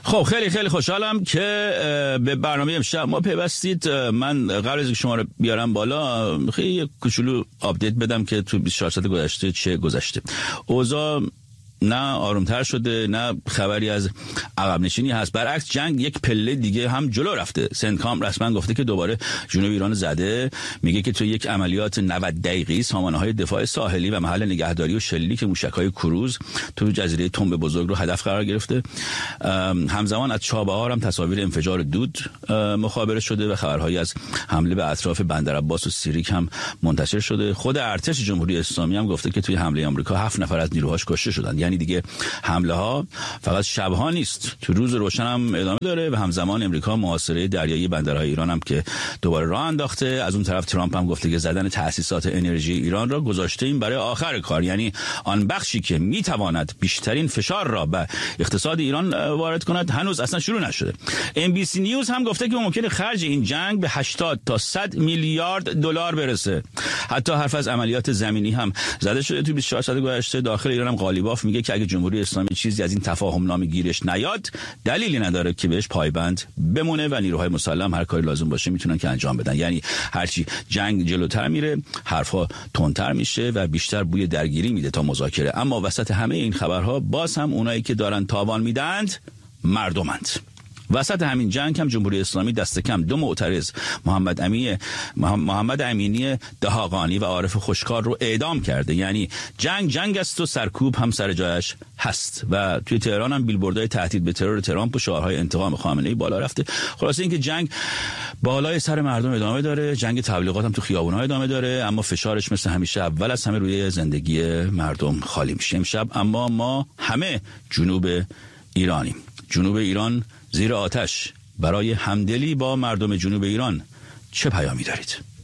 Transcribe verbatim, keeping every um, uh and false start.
خب خیلی خیلی خوشحالم که به برنامه امشب ما پیوستید. من قبل از اینکه شما رو بیارم بالا خیلی یک کوچولو آپدیت بدم که تو بیست و چهار ساعت گذشته چه گذشته. اوضاع نه آرومتر شده، نه خبری از عقب نشینی هست. برعکس جنگ یک پله دیگه هم جلو رفته. سنتکام رسما گفته که دوباره جنوب ایران زده. میگه که تو یک عملیات نود دقیقه‌ای سامانه‌های دفاع ساحلی و محل نگهداری و شلیک موشک‌های کروز تو جزیره تنب بزرگ رو هدف قرار گرفته. همزمان از چابهار هم تصاویر انفجار دود مخابره شده و خبرهایی از حمله به اطراف بندرعباس و سیریک هم منتشر شده. خود ارتش جمهوری اسلامی هم گفته که توی حمله آمریکا هفت نفر از نیروهاش کشته شدن. یعنی دیگه حمله ها فقط شبها نیست، تو روز روشن هم ادامه داره و همزمان امریکا محاصره دریایی بندرهای ایران هم که دوباره راه انداخته. از اون طرف ترامپ هم گفته که زدن تأسیسات انرژی ایران را گذاشته این برای آخر کار، یعنی آن بخشی که میتواند بیشترین فشار را به اقتصاد ایران وارد کند هنوز اصلا شروع نشده. ام بی سی نیوز هم گفته که ممکنه خرج این جنگ به هشتاد تا صد میلیارد دلار برسه. حتی حرف از عملیات زمینی هم زده شده تو بیست و چهار ساعت گذشته. داخل ایران هم قالیباف میگه که اگه جمهوری اسلامی چیزی از این تفاهم نامه گیرش نیاد دلیلی نداره که بهش پایبند بمونه و نیروهای مسلح هر کاری لازم باشه میتونن که انجام بدن. یعنی هرچی جنگ جلوتر میره حرفا تندتر میشه و بیشتر بوی درگیری میده تا مذاکره. اما وسط همه این خبرها باز هم اونایی که دارن تاوان میدند مردمند. وسط همین جنگ هم جمهوری اسلامی دست کم دو معترض محمد امینی محمد امینی دهاقانی و عارف خوشکار رو اعدام کرده. یعنی جنگ جنگ است و سرکوب هم سر جایش هست. و توی تهران هم بیلبوردهای تهدید به ترور ترامپ و شعارهای انتقام خامنه‌ای بالا رفته. خلاصه اینکه جنگ بالای سر مردم ادامه داره، جنگ تبلیغات هم تو خیابون‌ها ادامه داره، اما فشارش مثل همیشه اول از همه روی زندگی مردم خالی میشه. امشب اما ما همه جنوب ایرانیم. جنوب ایران زیر آتش. برای همدلی با مردم جنوب ایران چه پیامی دارید؟